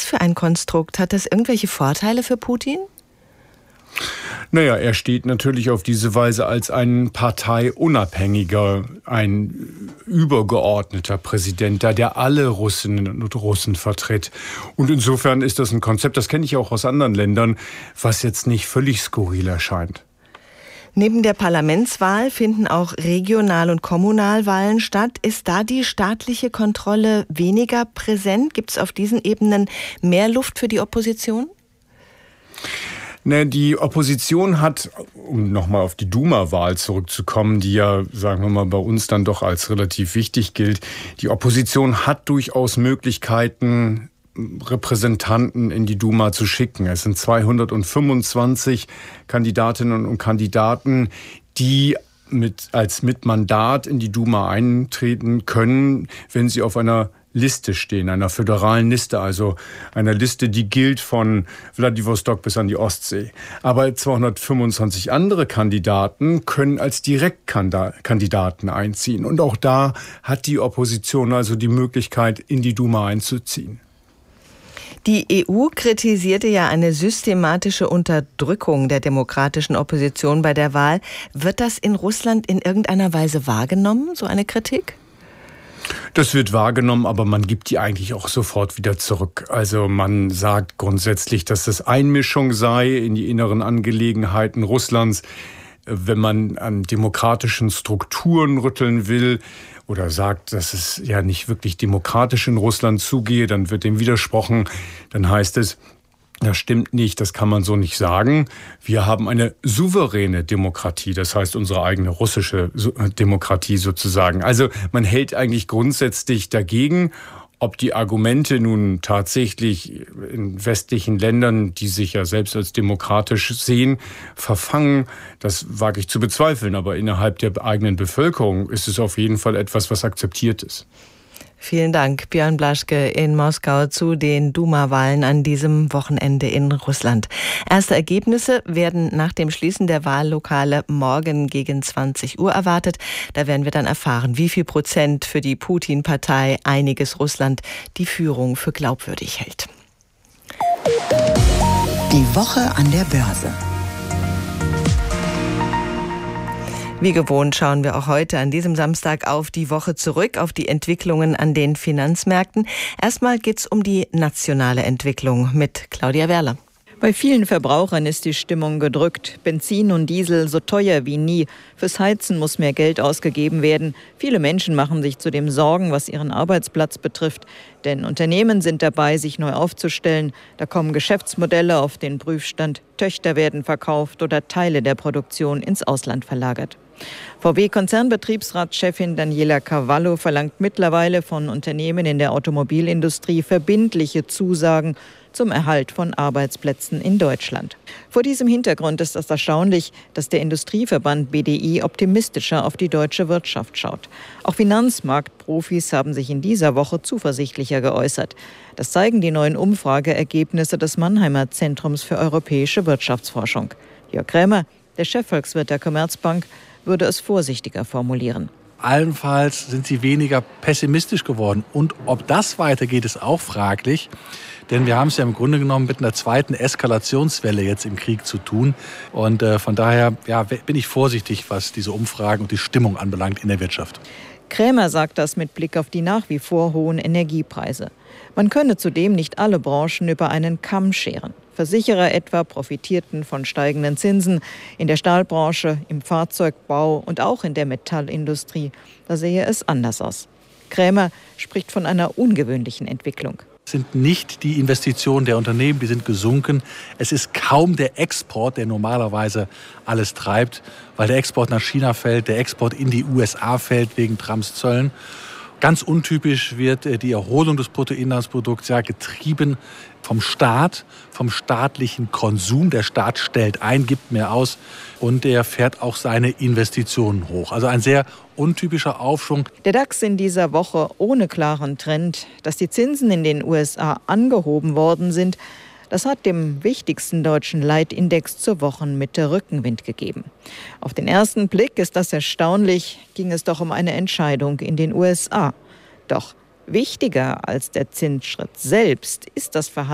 für ein Konstrukt? Hat das irgendwelche Vorteile für Putin? Naja, er steht natürlich auf diese Weise als ein parteiunabhängiger, ein übergeordneter Präsident, der alle Russinnen und Russen vertritt. Und insofern ist das ein Konzept, das kenne ich auch aus anderen Ländern, was jetzt nicht völlig skurril erscheint. Neben der Parlamentswahl finden auch Regional- und Kommunalwahlen statt. Ist da die staatliche Kontrolle weniger präsent? Gibt es auf diesen Ebenen mehr Luft für die Opposition? Die Opposition hat, um nochmal auf die Duma-Wahl zurückzukommen, die ja, sagen wir mal, bei uns dann doch als relativ wichtig gilt, die Opposition hat durchaus Möglichkeiten, Repräsentanten in die Duma zu schicken. Es sind 225 Kandidatinnen und Kandidaten, die als Mandat in die Duma eintreten können, wenn sie auf einer Liste stehen, einer föderalen Liste, also einer Liste, die gilt von Wladiwostok bis an die Ostsee. Aber 225 andere Kandidaten können als Direktkandidaten einziehen. Und auch da hat die Opposition also die Möglichkeit, in die Duma einzuziehen. Die EU kritisierte ja eine systematische Unterdrückung der demokratischen Opposition bei der Wahl. Wird das in Russland in irgendeiner Weise wahrgenommen, so eine Kritik? Das wird wahrgenommen, aber man gibt die eigentlich auch sofort wieder zurück. Also man sagt grundsätzlich, dass das Einmischung sei in die inneren Angelegenheiten Russlands, wenn man an demokratischen Strukturen rütteln will oder sagt, dass es ja nicht wirklich demokratisch in Russland zugehe, dann wird dem widersprochen. Dann heißt es, das stimmt nicht, das kann man so nicht sagen. Wir haben eine souveräne Demokratie, das heißt unsere eigene russische Demokratie sozusagen. Also man hält eigentlich grundsätzlich dagegen. Ob die Argumente nun tatsächlich in westlichen Ländern, die sich ja selbst als demokratisch sehen, verfangen, das wage ich zu bezweifeln. Aber innerhalb der eigenen Bevölkerung ist es auf jeden Fall etwas, was akzeptiert ist. Vielen Dank, Björn Blaschke in Moskau zu den Duma-Wahlen an diesem Wochenende in Russland. Erste Ergebnisse werden nach dem Schließen der Wahllokale morgen gegen 20 Uhr erwartet. Da werden wir dann erfahren, wie viel Prozent für die Putin-Partei Einiges Russland die Führung für glaubwürdig hält. Die Woche an der Börse. Wie gewohnt schauen wir auch heute an diesem Samstag auf die Woche zurück, auf die Entwicklungen an den Finanzmärkten. Erstmal geht's um die nationale Entwicklung mit Claudia Werler. Bei vielen Verbrauchern ist die Stimmung gedrückt. Benzin und Diesel so teuer wie nie. Fürs Heizen muss mehr Geld ausgegeben werden. Viele Menschen machen sich zudem Sorgen, was ihren Arbeitsplatz betrifft. Denn Unternehmen sind dabei, sich neu aufzustellen. Da kommen Geschäftsmodelle auf den Prüfstand. Töchter werden verkauft oder Teile der Produktion ins Ausland verlagert. VW-Konzernbetriebsratschefin Daniela Cavallo verlangt mittlerweile von Unternehmen in der Automobilindustrie verbindliche Zusagen zum Erhalt von Arbeitsplätzen in Deutschland. Vor diesem Hintergrund ist es erstaunlich, dass der Industrieverband BDI optimistischer auf die deutsche Wirtschaft schaut. Auch Finanzmarktprofis haben sich in dieser Woche zuversichtlicher geäußert. Das zeigen die neuen Umfrageergebnisse des Mannheimer Zentrums für europäische Wirtschaftsforschung. Jörg Krämer, der Chefvolkswirt der Commerzbank, würde es vorsichtiger formulieren. Allenfalls sind sie weniger pessimistisch geworden. Und ob das weitergeht, ist auch fraglich. Denn wir haben es ja im Grunde genommen mit einer zweiten Eskalationswelle jetzt im Krieg zu tun. Und von daher bin ich vorsichtig, was diese Umfragen und die Stimmung anbelangt in der Wirtschaft. Krämer sagt das mit Blick auf die nach wie vor hohen Energiepreise. Man könne zudem nicht alle Branchen über einen Kamm scheren. Versicherer etwa profitierten von steigenden Zinsen. In der Stahlbranche, im Fahrzeugbau und auch in der Metallindustrie, da sehe es anders aus. Krämer spricht von einer ungewöhnlichen Entwicklung. Es sind nicht die Investitionen der Unternehmen, die sind gesunken. Es ist kaum der Export, der normalerweise alles treibt, weil der Export nach China fällt, der Export in die USA fällt wegen Trumps Zöllen. Ganz untypisch wird die Erholung des Bruttoinlandsprodukts getrieben vom Staat, vom staatlichen Konsum. Der Staat stellt ein, gibt mehr aus und er fährt auch seine Investitionen hoch. Also ein sehr untypischer Aufschwung. Der DAX in dieser Woche ohne klaren Trend. Dass die Zinsen in den USA angehoben worden sind, das hat dem wichtigsten deutschen Leitindex zur Wochenmitte Rückenwind gegeben. Auf den ersten Blick ist das erstaunlich, ging es doch um eine Entscheidung in den USA. Doch wichtiger als der Zinsschritt selbst ist das Verhalten